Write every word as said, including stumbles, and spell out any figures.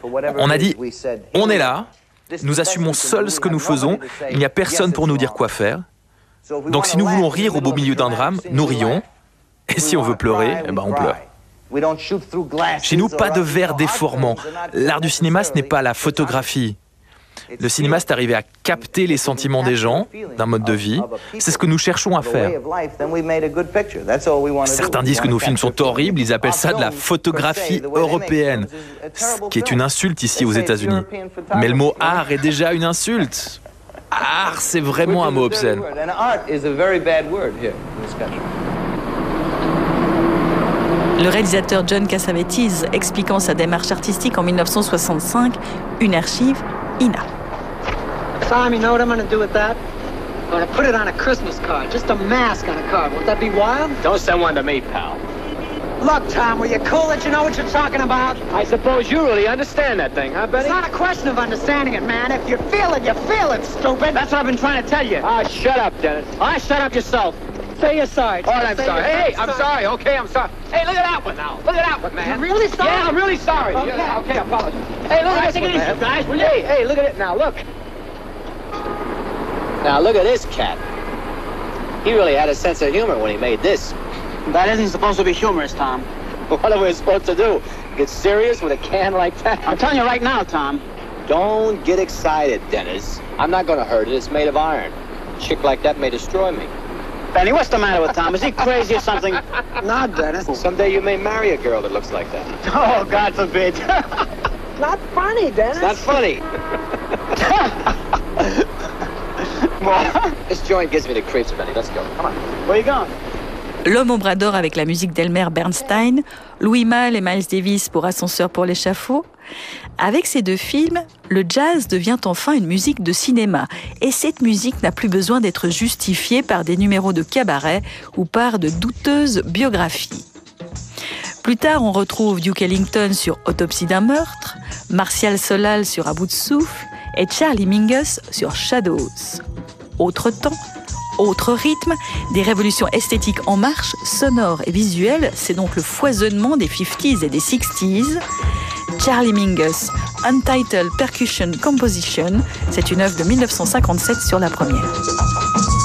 On a dit, on est là, nous assumons seuls ce que nous faisons, il n'y a personne pour nous dire quoi faire. Donc si nous voulons rire au beau milieu d'un drame, nous rions. Et si on veut pleurer, eh ben on pleure. Chez nous, pas de verre déformant. L'art du cinéma, ce n'est pas la photographie. Le cinéma, c'est arriver à capter les sentiments des gens, d'un mode de vie. C'est ce que nous cherchons à faire. Certains disent que nos films sont horribles, ils appellent ça de la photographie européenne, ce qui est une insulte ici aux États-Unis. Mais le mot art est déjà une insulte. Art, c'est vraiment un mot obscène. Le réalisateur John Cassavetes expliquant sa démarche artistique en mille neuf cent soixante-cinq, une archive, Ina. Tom, you know what I'm gonna do with that? I'm gonna put it on a Christmas card, just a mask on a card. Won't that be wild? Don't send one to me, pal. Look, Tom, will you cool it? You know what you're talking about? I suppose you really understand that thing, huh, Benny? It's not a question of understanding it, man. If you feel it, you feel it, stupid. That's what I've been trying to tell you. Ah, uh, shut up, Dennis. All right, shut up yourself. Say your side. All right, I'm sorry. Hey, I'm sorry. Okay, I'm sorry. Hey, look at that one now. Look at that one, man. You're really sorry? Yeah, I'm really sorry. Okay, yeah, okay, I apologize. Hey, look at this one, man. Guys, will you? Hey, hey, look at it now. Look. Now look at this cat. He really had a sense of humor when he made this. That isn't supposed to be humorous, Tom. What are we supposed to do? Get serious with a can like that? I'm telling you right now, Tom. Don't get excited, Dennis. I'm not gonna hurt it. It's made of iron. A chick like that may destroy me. Benny, what's the matter with Tom? Is he crazy or something? Not Dennis. Someday you may marry a girl that looks like that. Oh, God forbid. Not funny, Dennis. It's not funny. This joint gives me the creeps, Benny. Let's go. Come on. Where you going? L'homme au bras d'or avec la musique d'Elmer Bernstein, Louis Malle et Miles Davis pour Ascenseur pour l'échafaud. Avec ces deux films, le jazz devient enfin une musique de cinéma. Et cette musique n'a plus besoin d'être justifiée par des numéros de cabaret ou par de douteuses biographies. Plus tard, on retrouve Duke Ellington sur Autopsie d'un meurtre, Martial Solal sur À bout de souffle et Charlie Mingus sur Shadows. Autre temps, autre rythme, des révolutions esthétiques en marche, sonores et visuelles, c'est donc le foisonnement des cinquantaines et des soixantaines. Charlie Mingus, Untitled Percussion Composition, c'est une œuvre de mille neuf cent cinquante-sept sur la première.